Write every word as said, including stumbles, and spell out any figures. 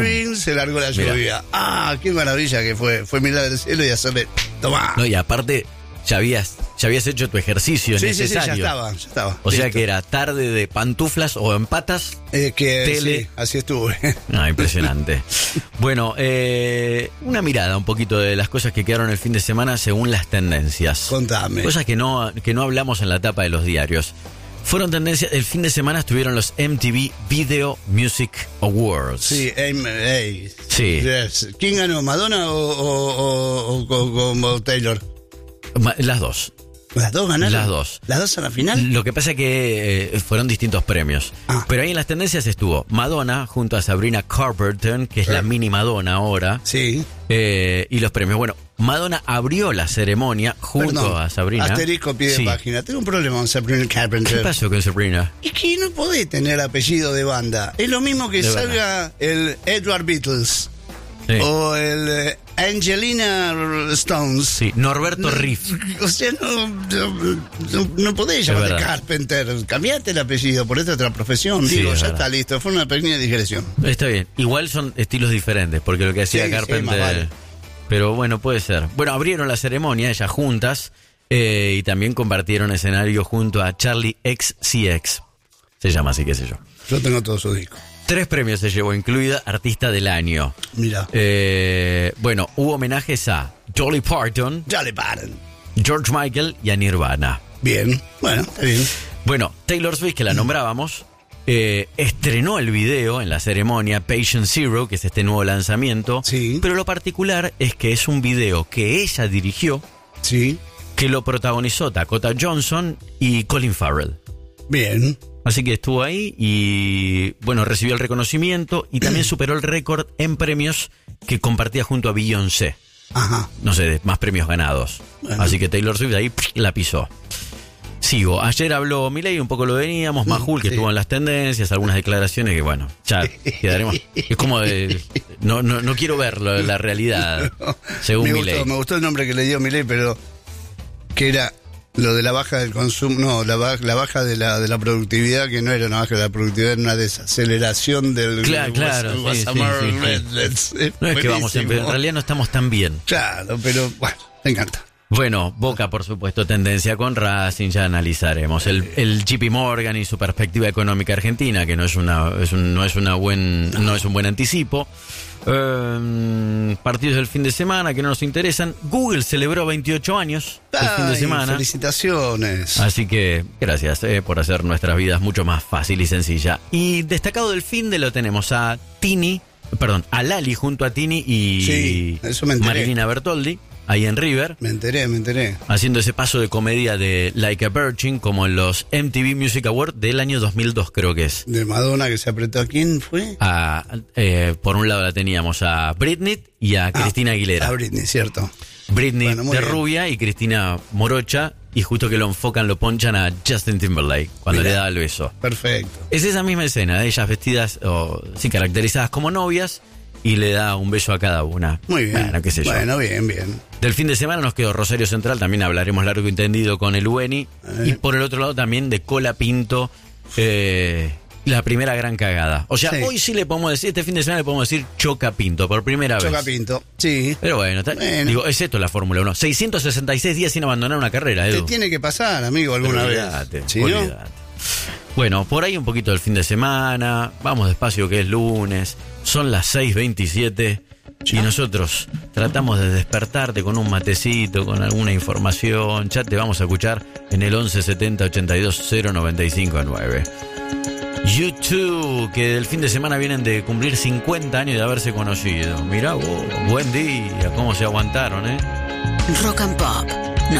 Swing, se largó la lluvia. Mirá. Ah, qué maravilla que fue. Fue mirar el cielo y hacerle, tomá. No, y aparte, ya habías, ya habías hecho tu ejercicio sí, necesario. Sí, sí, ya estaba, ya estaba. O listo. sea que era tarde de pantuflas o en patas. Eh, que tele. Sí, así estuve. Ah, impresionante. Bueno, eh, una mirada un poquito de las cosas que quedaron el fin de semana según las tendencias. Contame. Cosas que no, que no hablamos en la tapa de los diarios. Fueron tendencias, el fin de semana estuvieron los M T V Video Music Awards. Sí, hey, hey. Sí. Yes. ¿Quién ganó, Madonna o, o, o, o, o Taylor? Ma- Las dos. ¿Las dos ganaron? Las dos. ¿Las dos a la final? Lo que pasa es que eh, fueron distintos premios. Ah. Pero ahí en las tendencias estuvo Madonna junto a Sabrina Carpenter, que es la mini Madonna ahora. Sí. Eh, y los premios. Bueno, Madonna abrió la ceremonia junto Perdón, a Sabrina. Asterisco, pie de Sí. página. Tengo un problema con Sabrina Carpenter. ¿Qué pasó con Sabrina? Es que no podés tener apellido de banda. Es lo mismo que De salga el Edward Beatles. Sí. O el eh, Angelina Stones. Sí, Norberto Riff. O sea, no, no, no, no podés Es llamarte verdad. Carpenter. Cambiate el apellido por esta otra profesión. Sí, Digo, es ya verdad. está listo. Fue una pequeña digresión. Está bien. Igual son estilos diferentes, porque lo que hacía Sí, sí, Carpenter. más vale. Pero bueno, puede ser. Bueno, abrieron la ceremonia ellas juntas eh, y también compartieron escenario junto a Charlie X C X. Se llama así, qué sé yo. Yo tengo todo su disco. Tres premios se llevó, incluida Artista del Año. Mira. Eh, bueno, hubo homenajes a Dolly Parton, Ya le paren. George Michael y a Nirvana. Bien. Bueno, está bien. Bueno, Taylor Swift, que la nombrábamos, eh, estrenó el video en la ceremonia Patient Zero, que es este nuevo lanzamiento. Sí. Pero lo particular es que es un video que ella dirigió, Sí. que lo protagonizó Dakota Johnson y Colin Farrell. Bien. Así que estuvo ahí y, bueno, recibió el reconocimiento y también superó el récord en premios que compartía junto a Beyoncé. Ajá. No sé, de más premios ganados. Bueno. Así que Taylor Swift ahí pff, la pisó. Sigo. Ayer habló Milei, un poco lo veníamos, Majul, que Sí. estuvo en las tendencias, algunas declaraciones que, bueno, ya quedaremos. Es como de. No, no, no quiero ver lo- la realidad, según me Milei. gustó, me gustó el nombre que le dio Milei, pero que era lo de la baja del consumo, no, la, ba- la baja de la, de la productividad, que no era una baja de la productividad, era una desaceleración del... Claro, del claro, was- sí, was- sí, sí, Red- sí. Red- No es que vamos, en, buenísimo. en realidad no estamos tan bien. Claro, pero bueno, me encanta. Bueno, Boca, por supuesto, tendencia con Racing, ya analizaremos. El, el J P Morgan y su perspectiva económica argentina, que no es una, es un, no es una buen, no es un buen anticipo. Eh, partidos del fin de semana que no nos interesan. Google celebró veintiocho años el fin de Ay, semana. felicitaciones. Así que gracias eh, por hacer nuestras vidas mucho más fácil y sencilla. Y destacado del fin de lo tenemos a Tini, perdón, a Lali junto a Tini y Sí, eso me enteré. Marilina Bertoldi, ahí en River, Me enteré, me enteré. haciendo ese paso de comedia de Like a Virgin, como en los M T V Music Awards del año dos mil dos, creo que es. De Madonna que se apretó. ¿A quién fue? A, eh, por un lado la teníamos a Britney y a Cristina Aguilera. A Britney, cierto. Britney Bueno, muy de bien. rubia y Cristina morocha, y justo que lo enfocan, lo ponchan a Justin Timberlake cuando Mirá. le da el beso. Perfecto. Es esa misma escena, de ellas vestidas, o sí, caracterizadas como novias, y le da un beso a cada una. Muy bien. Bueno, qué sé yo. Bueno, bien, bien. Del fin de semana nos quedó Rosario Central, también hablaremos largo y entendido con el Ueni. Eh. Y por el otro lado también de Cola Pinto, eh, la primera gran cagada. O sea, Sí. hoy sí le podemos decir, este fin de semana le podemos decir Choca Pinto, por primera vez. Choca Pinto. Sí. Pero bueno, está- Bueno. digo, es esto la Fórmula uno. seiscientos sesenta y seis días sin abandonar una carrera, Te Edu. tiene que pasar, amigo, alguna Olvídate, vez. ¿Sí, no? olvídate. Bueno, por ahí un poquito del fin de semana. Vamos despacio que es lunes. Son las seis veintisiete. Y nosotros tratamos de despertarte con un matecito, con alguna información. Ya te vamos a escuchar en el once setenta ochenta y dos cero noventa y cinco nueve. YouTube, que del fin de semana vienen de cumplir cincuenta años de haberse conocido. Mirá vos, buen día, cómo se aguantaron, ¿eh? Rock and Pop.